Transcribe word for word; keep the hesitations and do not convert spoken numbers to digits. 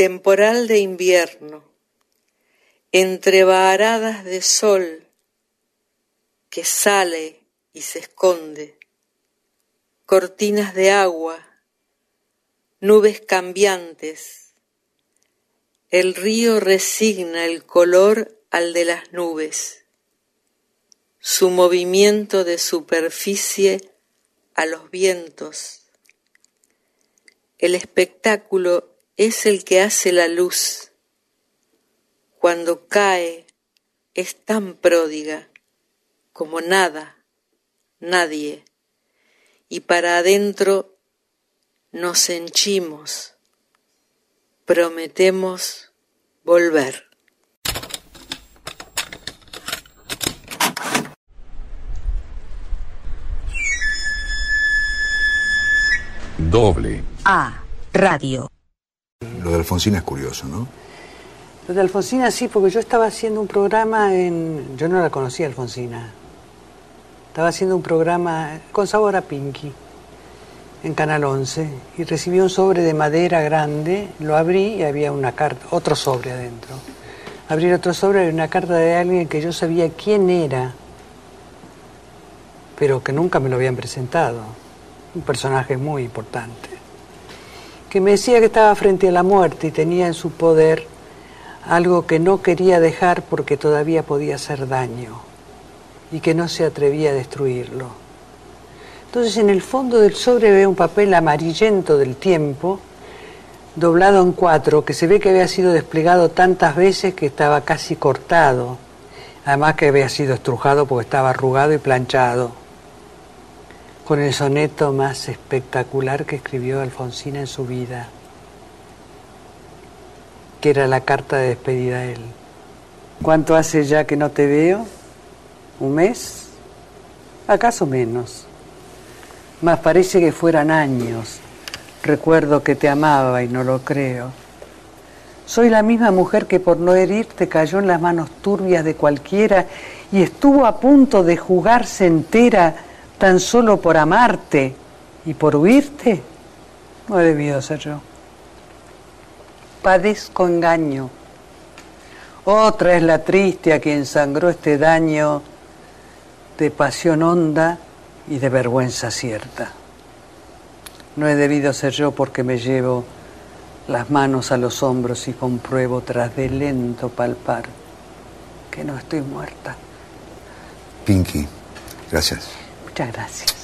temporal de invierno, entre varadas de sol que sale y se esconde, cortinas de agua, nubes cambiantes, el río resigna el color al de las nubes, su movimiento de superficie a los vientos. El espectáculo es el que hace la luz. Cuando cae es tan pródiga como nada, nadie, y para adentro nos henchimos, prometemos volver. Doble A Radio. Lo de Alfonsina es curioso, ¿no? Lo de Alfonsina sí, porque yo estaba haciendo un programa en... Yo no la conocía, Alfonsina. Estaba haciendo un programa con sabor a Pinky en Canal once y recibí un sobre de madera grande, lo abrí y había una carta, otro sobre adentro. Abrí el otro sobre y había una carta de alguien que yo sabía quién era, pero que nunca me lo habían presentado. Un personaje muy importante, que me decía que estaba frente a la muerte y tenía en su poder algo que no quería dejar porque todavía podía hacer daño y que no se atrevía a destruirlo. Entonces en el fondo del sobre veo un papel amarillento del tiempo, doblado en cuatro, que se ve que había sido desplegado tantas veces que estaba casi cortado, además que había sido estrujado porque estaba arrugado y planchado, con el soneto más espectacular que escribió Alfonsina en su vida, que era la carta de despedida a él. ¿Cuánto hace ya que no te veo? ¿Un mes? ¿Acaso menos? Mas parece que fueran años. Recuerdo que te amaba y no lo creo. Soy la misma mujer que por no herirte cayó en las manos turbias de cualquiera y estuvo a punto de jugarse entera tan solo por amarte y por huirte. No he debido ser yo. Padezco engaño. Otra es la triste a quien sangró este daño de pasión honda y de vergüenza cierta. No he debido ser yo porque me llevo las manos a los hombros y compruebo tras de lento palpar que no estoy muerta. Pinky, gracias. Muchas gracias.